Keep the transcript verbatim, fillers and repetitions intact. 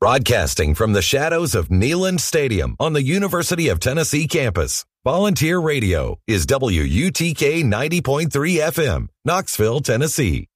Broadcasting from the shadows of Neyland Stadium on the University of Tennessee campus, Volunteer Radio is W U T K ninety point three F M, Knoxville, Tennessee.